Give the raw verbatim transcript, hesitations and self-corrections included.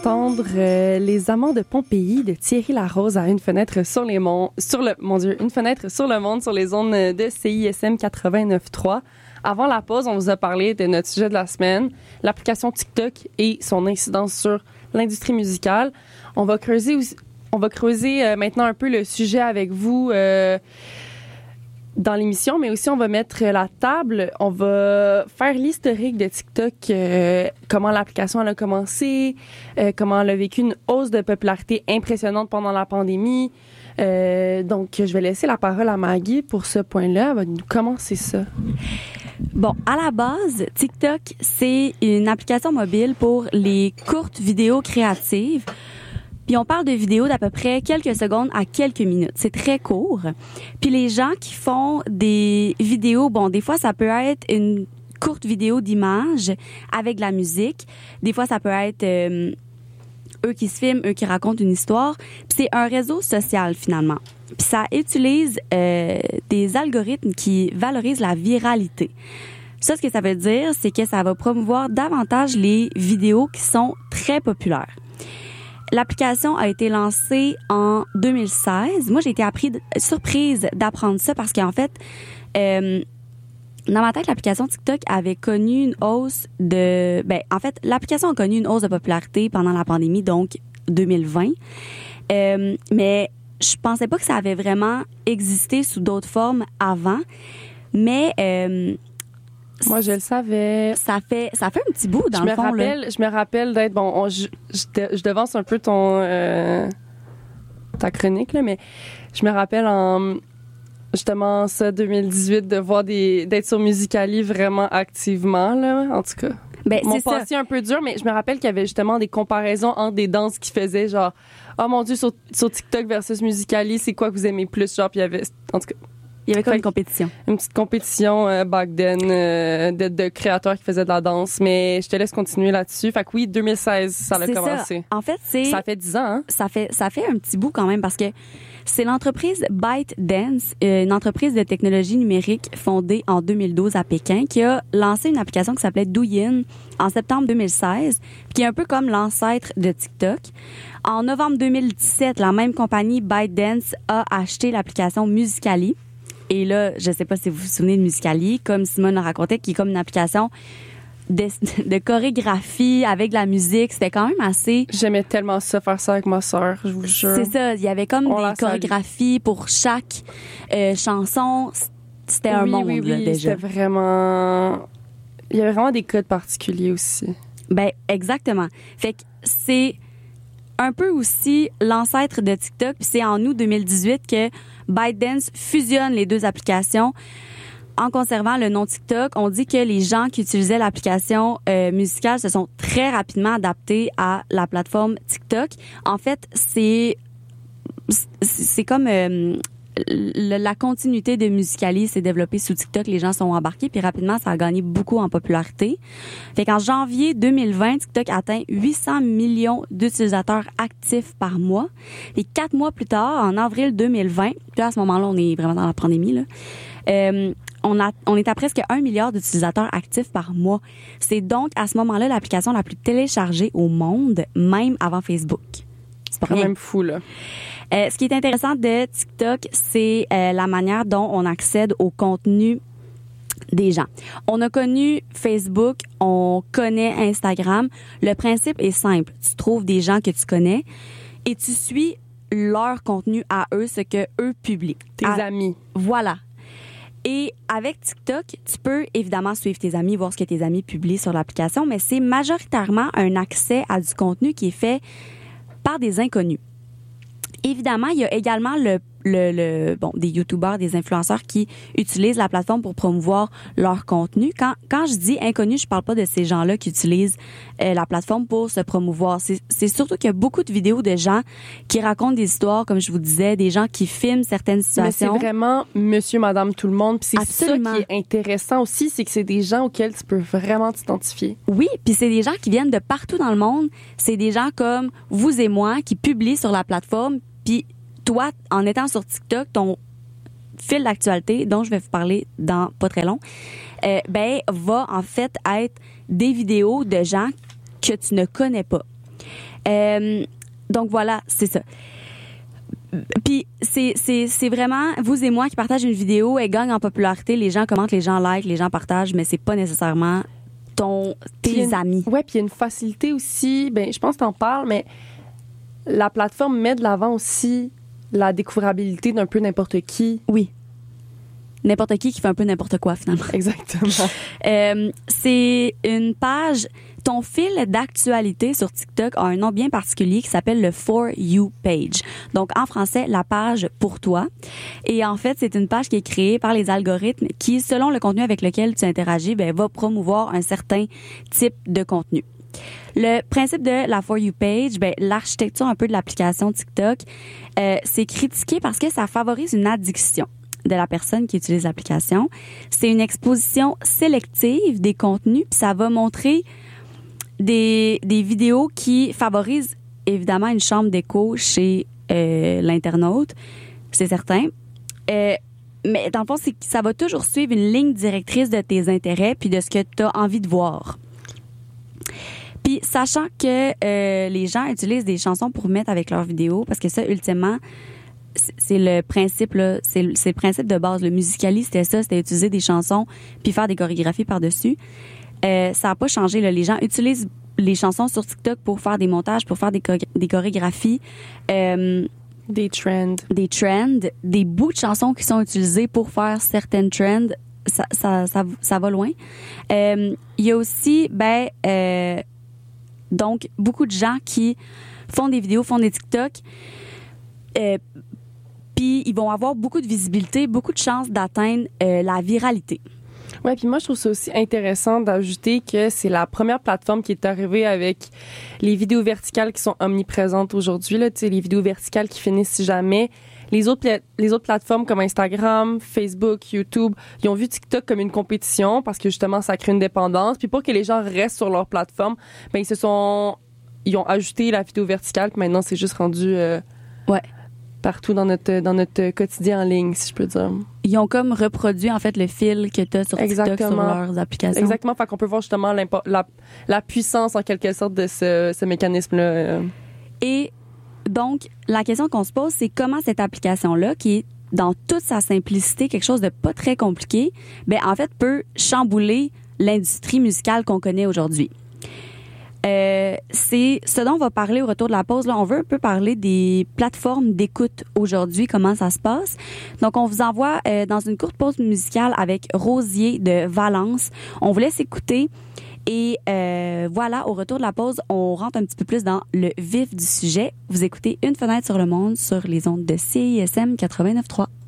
Entendre euh, Les Amants de Pompéi de Thierry Larose à une fenêtre sur les monts, sur le, mon Dieu, une fenêtre sur le monde sur les ondes de C I S M quatre-vingt-neuf trois. Avant la pause, on vous a parlé de notre sujet de la semaine, l'application TikTok et son incidence sur l'industrie musicale. On va creuser, on va creuser euh, maintenant un peu le sujet avec vous euh, dans l'émission, mais aussi on va mettre la table, on va faire l'historique de TikTok, euh, comment l'application elle a commencé, euh, comment elle a vécu une hausse de popularité impressionnante pendant la pandémie. Euh, donc, je vais laisser la parole à Maggie pour ce point-là. Elle va nous commencer ça. Bon, à la base, TikTok, c'est une application mobile pour les courtes vidéos créatives. Puis on parle de vidéos d'à peu près quelques secondes à quelques minutes. C'est très court. Puis les gens qui font des vidéos, bon, des fois, ça peut être une courte vidéo d'image avec de la musique. Des fois, ça peut être euh, eux qui se filment, eux qui racontent une histoire. Puis c'est un réseau social, finalement. Puis ça utilise euh, des algorithmes qui valorisent la viralité. Ça, ce que ça veut dire, c'est que ça va promouvoir davantage les vidéos qui sont très populaires. L'application a été lancée en deux mille seize. Moi, j'ai été appris, surprise d'apprendre ça parce qu'en fait, euh, dans ma tête, l'application TikTok avait connu une hausse de... Ben, en fait, l'application a connu une hausse de popularité pendant la pandémie, donc deux mille vingt. Euh, mais je pensais pas que ça avait vraiment existé sous d'autres formes avant. Mais... Euh, Moi, je le savais. Ça fait, ça fait un petit bout, dans je le me fond. Rappelle, là. Je me rappelle d'être... Bon, on, je, je, je devance un peu ton euh, ta chronique, là, mais je me rappelle en... Justement, ça, deux mille dix-huit, de voir des... d'être sur Musical.ly vraiment activement, là, en tout cas. Ben, Mon c'est passé ça. un peu dur, mais je me rappelle qu'il y avait justement des comparaisons entre des danses qui faisaient genre, oh mon Dieu, sur, sur TikTok versus Musical.ly, c'est quoi que vous aimez plus? Genre, puis il y avait, en tout cas, Il y avait comme Fait une compétition. une petite compétition euh, back then euh, de, de créateurs qui faisaient de la danse, mais je te laisse continuer là-dessus. Fait que oui, deux mille seize, ça a C'est commencé. ça. En fait, c'est... Ça fait dix ans, hein? Ça fait, ça fait un petit bout quand même parce que c'est l'entreprise ByteDance, euh, une entreprise de technologie numérique fondée en deux mille douze à Pékin, qui a lancé une application qui s'appelait Douyin en septembre deux mille seize, qui est un peu comme l'ancêtre de TikTok. En novembre deux mille dix-sept, la même compagnie ByteDance a acheté l'application Musical.ly. Et là, je sais pas si vous vous souvenez de Musical.ly, comme Simone le racontait, qui est comme une application de, de chorégraphie avec de la musique. C'était quand même assez... J'aimais tellement ça, faire ça avec ma sœur, je vous jure. C'est ça. Il y avait comme On des la salue. chorégraphies pour chaque euh, chanson. C'était un oui, monde, oui, oui, là, déjà. C'était vraiment... Il y avait vraiment des codes particuliers aussi. Ben, exactement. Fait que c'est un peu aussi l'ancêtre de TikTok. Puis c'est en août deux mille dix-huit que ByteDance fusionne les deux applications en conservant le nom TikTok. On dit que les gens qui utilisaient l'application euh, musicale se sont très rapidement adaptés à la plateforme TikTok. En fait, c'est c'est comme euh, la continuité de Musical.ly s'est développée sous TikTok. Les gens sont embarqués, puis rapidement, ça a gagné beaucoup en popularité. Fait qu'en janvier deux mille vingt, TikTok atteint huit cents millions d'utilisateurs actifs par mois. Et quatre mois plus tard, en avril deux mille vingt, puis là, à ce moment-là, on est vraiment dans la pandémie, là, euh, on, a, on est à presque un milliard d'utilisateurs actifs par mois. C'est donc, à ce moment-là, l'application la plus téléchargée au monde, même avant Facebook. C'est pas Quand rien. même fou, là. Euh, ce qui est intéressant de TikTok, c'est euh, la manière dont on accède au contenu des gens. On a connu Facebook, on connaît Instagram. Le principe est simple. Tu trouves des gens que tu connais et tu suis leur contenu à eux, ce que eux publient. Tes À- amis. Voilà. Et avec TikTok, tu peux évidemment suivre tes amis, voir ce que tes amis publient sur l'application, mais c'est majoritairement un accès à du contenu qui est fait par des inconnus. Évidemment, il y a également le, le, le bon des youtubeurs, des influenceurs qui utilisent la plateforme pour promouvoir leur contenu. Quand quand je dis inconnus, je parle pas de ces gens-là qui utilisent euh, la plateforme pour se promouvoir. C'est c'est surtout qu'il y a beaucoup de vidéos de gens qui racontent des histoires, comme je vous disais, des gens qui filment certaines Mais c'est situations. vraiment monsieur, madame, tout le monde. Puis c'est Absolument. ça qui est intéressant aussi, c'est que c'est des gens auxquels tu peux vraiment t'identifier. Oui, puis c'est des gens qui viennent de partout dans le monde. C'est des gens comme vous et moi qui publient sur la plateforme. Puis toi, en étant sur TikTok, ton fil d'actualité, dont je vais vous parler dans pas très long, euh, ben va en fait être des vidéos de gens que tu ne connais pas. Euh, donc voilà, c'est ça. Puis c'est c'est c'est vraiment vous et moi qui partagent une vidéo, elle gagne en popularité, les gens commentent, les gens like, les gens partagent, mais c'est pas nécessairement ton tes une, amis. Ouais, puis il y a une facilité aussi, ben je pense que t'en parles, mais la plateforme met de l'avant aussi la découvrabilité d'un peu n'importe qui. Oui. N'importe qui qui fait un peu n'importe quoi finalement. Exactement. euh, c'est une page. Ton fil d'actualité sur TikTok a un nom bien particulier qui s'appelle le For You page. Donc, en français, la page pour toi. Et en fait, c'est une page qui est créée par les algorithmes qui, selon le contenu avec lequel tu interagis, ben, va promouvoir un certain type de contenu. Le principe de la For You page, ben, l'architecture un peu de l'application TikTok, euh, c'est critiqué parce que ça favorise une addiction de la personne qui utilise l'application. C'est une exposition sélective des contenus, puis ça va montrer Des, des vidéos qui favorisent évidemment une chambre d'écho chez euh, l'internaute, c'est certain. Euh, mais dans le fond, c'est que ça va toujours suivre une ligne directrice de tes intérêts puis de ce que tu as envie de voir. Puis sachant que euh, les gens utilisent des chansons pour mettre avec leurs vidéos, parce que ça, ultimement, c'est le principe là, c'est, c'est le principe de base. Le Musical.ly, c'était ça, c'était utiliser des chansons puis faire des chorégraphies par-dessus. Euh, ça n'a pas changé. Là. Les gens utilisent les chansons sur TikTok pour faire des montages, pour faire des, cho- des chorégraphies. Euh, des trends. Des trends. Des bouts de chansons qui sont utilisés pour faire certaines trends. Ça, ça, ça, ça va loin. Euh, il y a aussi, ben, euh, donc, beaucoup de gens qui font des vidéos, font des TikTok. Euh, puis, ils vont avoir beaucoup de visibilité, beaucoup de chances d'atteindre euh, la viralité. Ouais, puis moi je trouve ça aussi intéressant d'ajouter que c'est la première plateforme qui est arrivée avec les vidéos verticales qui sont omniprésentes aujourd'hui là, tu sais, les vidéos verticales qui finissent si jamais. Les autres pla- les autres plateformes comme Instagram, Facebook, YouTube, ils ont vu TikTok comme une compétition parce que justement ça crée une dépendance. Puis pour que les gens restent sur leur plateforme, ben ils se sont ils ont ajouté la vidéo verticale, puis maintenant c'est juste rendu euh, ouais. partout dans notre dans notre quotidien en ligne, si je peux dire. Ils ont comme reproduit en fait le fil que tu as sur TikTok. Exactement. Sur leurs applications. Exactement, fait qu'on peut voir justement la, la puissance en quelque sorte de ce, ce mécanisme-là. Et donc, la question qu'on se pose, c'est comment cette application-là, qui est dans toute sa simplicité, quelque chose de pas très compliqué, ben en fait peut chambouler l'industrie musicale qu'on connaît aujourd'hui. Euh, c'est ce dont on va parler au retour de la pause. Là, on veut un peu parler des plateformes d'écoute aujourd'hui, comment ça se passe. Donc, on vous envoie euh, dans une courte pause musicale avec Rosier de Valence. On vous laisse écouter. Et euh, voilà, au retour de la pause, on rentre un petit peu plus dans le vif du sujet. Vous écoutez Une fenêtre sur le monde sur les ondes de C I S M quatre-vingt-neuf point trois.